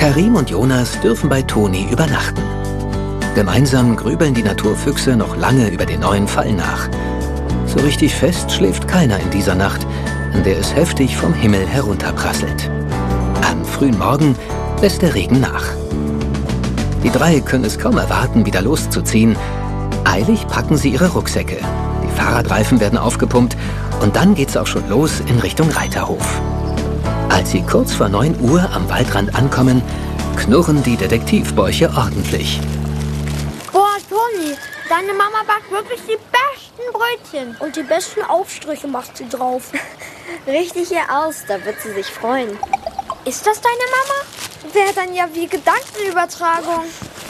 Karim und Jonas dürfen bei Toni übernachten. Gemeinsam grübeln die Naturfüchse noch lange über den neuen Fall nach. So richtig fest schläft keiner in dieser Nacht, in der es heftig vom Himmel herunterprasselt. Am frühen Morgen lässt der Regen nach. Die drei können es kaum erwarten, wieder loszuziehen. Eilig packen sie ihre Rucksäcke. Die Fahrradreifen werden aufgepumpt und dann geht's auch schon los in Richtung Reiterhof. Als sie kurz vor 9 Uhr am Waldrand ankommen, knurren die Detektivbäuche ordentlich. Boah, Toni, deine Mama backt wirklich die besten Brötchen. Und die besten Aufstriche macht sie drauf. Richtig ihr aus, da wird sie sich freuen. Ist das deine Mama? Wäre dann ja wie Gedankenübertragung.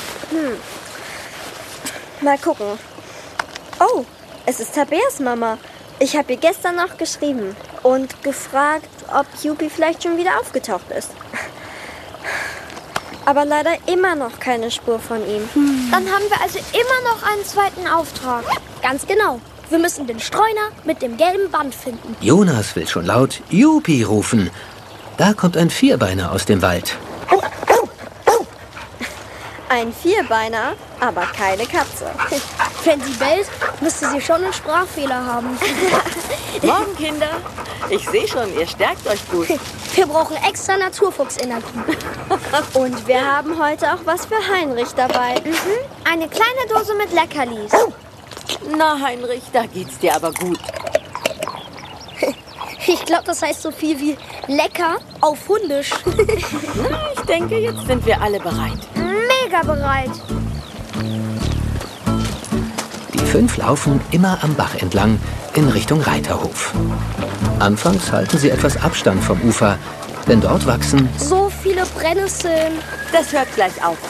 Mal gucken. Oh, es ist Tabeas Mama. Ich habe ihr gestern noch geschrieben und gefragt, ob Yuppie vielleicht schon wieder aufgetaucht ist. Aber leider immer noch keine Spur von ihm. Dann haben wir also immer noch einen zweiten Auftrag. Ganz genau. Wir müssen den Streuner mit dem gelben Band finden. Jonas will schon laut Yuppie rufen. Da kommt ein Vierbeiner aus dem Wald. Ein Vierbeiner, aber keine Katze. Wenn sie bellt, müsste sie schon einen Sprachfehler haben. Morgen, Kinder. Ich sehe schon, ihr stärkt euch gut. Wir brauchen extra Naturfuchsenergie. Und wir haben heute auch was für Heinrich dabei. Eine kleine Dose mit Leckerlis. Na, Heinrich, da geht's dir aber gut. Ich glaube, das heißt so viel wie lecker auf Hundisch. Na, ich denke, jetzt sind wir alle bereit. Mega bereit. Die 5 laufen immer am Bach entlang in Richtung Reiterhof. Anfangs halten sie etwas Abstand vom Ufer, denn dort wachsen So viele Brennnesseln. Das hört gleich auf.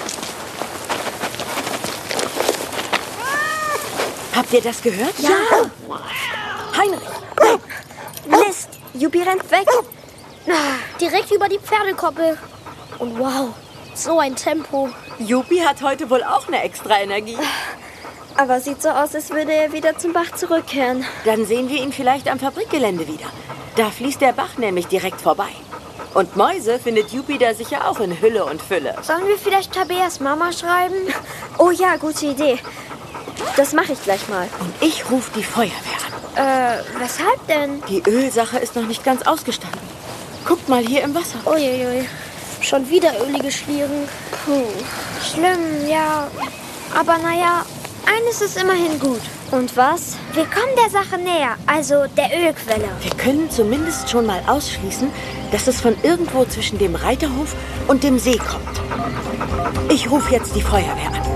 Habt ihr das gehört? Ja. Heinrich! Mist, Yuppie rennt weg. Direkt über die Pferdekoppel. Und wow, so ein Tempo. Yuppie hat heute wohl auch eine extra Energie. Aber sieht so aus, als würde er wieder zum Bach zurückkehren. Dann sehen wir ihn vielleicht am Fabrikgelände wieder. Da fließt der Bach nämlich direkt vorbei. Und Mäuse findet Yuppie da sicher auch in Hülle und Fülle. Sollen wir vielleicht Tabeas Mama schreiben? Oh ja, gute Idee. Das mache ich gleich mal. Und ich rufe die Feuerwehr an. Weshalb denn? Die Ölsache ist noch nicht ganz ausgestanden. Guckt mal hier im Wasser. Uiuiui, schon wieder ölige Schlieren. Schlimm, ja. Aber naja, eines ist immerhin gut. Und was? Wir kommen der Sache näher, also der Ölquelle. Wir können zumindest schon mal ausschließen, dass es von irgendwo zwischen dem Reiterhof und dem See kommt. Ich rufe jetzt die Feuerwehr an.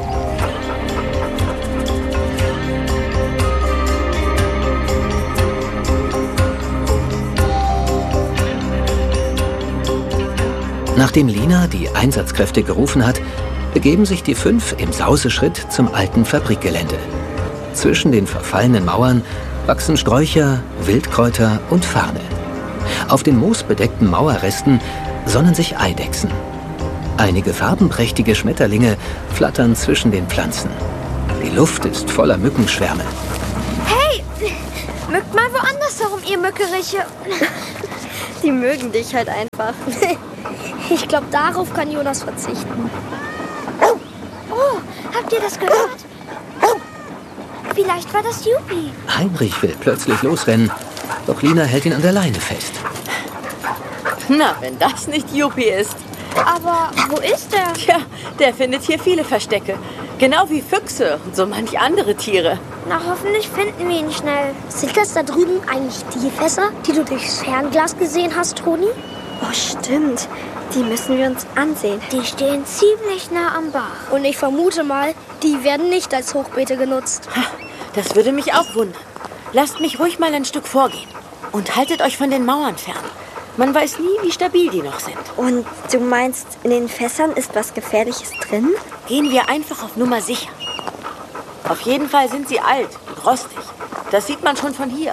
Nachdem Lina die Einsatzkräfte gerufen hat, begeben sich die 5 im Sauseschritt zum alten Fabrikgelände. Zwischen den verfallenen Mauern wachsen Sträucher, Wildkräuter und Farne. Auf den moosbedeckten Mauerresten sonnen sich Eidechsen. Einige farbenprächtige Schmetterlinge flattern zwischen den Pflanzen. Die Luft ist voller Mückenschwärme. Hey, mückt mal woanders herum, ihr Mückeriche. Die mögen dich halt einfach. Ich glaube, darauf kann Jonas verzichten. Oh, habt ihr das gehört? Vielleicht war das Yuppie. Heinrich will plötzlich losrennen, doch Lina hält ihn an der Leine fest. Na, wenn das nicht Yuppie ist. Aber wo ist er? Tja, der findet hier viele Verstecke. Genau wie Füchse und so manch andere Tiere. Na, hoffentlich finden wir ihn schnell. Sind das da drüben eigentlich die Fässer, die du durchs Fernglas gesehen hast, Toni? Oh, stimmt. Die müssen wir uns ansehen. Die stehen ziemlich nah am Bach. Und ich vermute mal, die werden nicht als Hochbeete genutzt. Das würde mich auch wundern. Lasst mich ruhig mal ein Stück vorgehen. Und haltet euch von den Mauern fern. Man weiß nie, wie stabil die noch sind. Und du meinst, in den Fässern ist was Gefährliches drin? Gehen wir einfach auf Nummer sicher. Auf jeden Fall sind sie alt und rostig. Das sieht man schon von hier.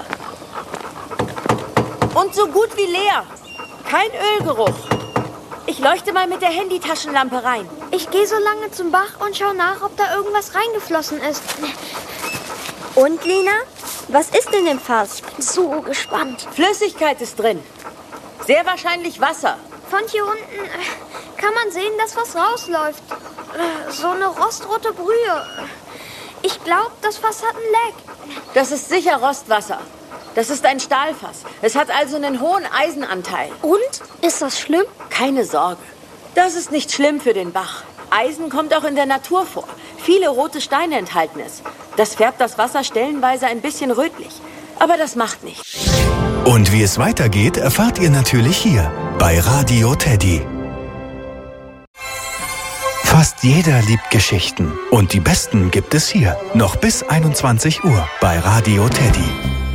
Und so gut wie leer. Kein Ölgeruch. Ich leuchte mal mit der Handytaschenlampe rein. Ich gehe so lange zum Bach und schaue nach, ob da irgendwas reingeflossen ist. Und, Lina? Was ist in dem Fass? Ich bin so gespannt. Flüssigkeit ist drin. Sehr wahrscheinlich Wasser. Von hier unten kann man sehen, dass was rausläuft. So eine rostrote Brühe. Ich glaube, das Fass hat ein Leck. Das ist sicher Rostwasser. Das ist ein Stahlfass. Es hat also einen hohen Eisenanteil. Und? Ist das schlimm? Keine Sorge. Das ist nicht schlimm für den Bach. Eisen kommt auch in der Natur vor. Viele rote Steine enthalten es. Das färbt das Wasser stellenweise ein bisschen rötlich. Aber das macht nichts. Und wie es weitergeht, erfahrt ihr natürlich hier bei Radio Teddy. Fast jeder liebt Geschichten. Und die besten gibt es hier. Noch bis 21 Uhr bei Radio Teddy.